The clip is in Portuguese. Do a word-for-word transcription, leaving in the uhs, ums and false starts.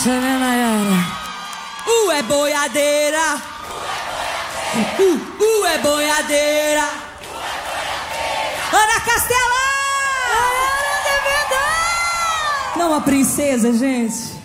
essa, né, Nayara? Uh, é boiadeira. Uh, uh, é boiadeira. Ana Castelã! Não, a princesa, gente.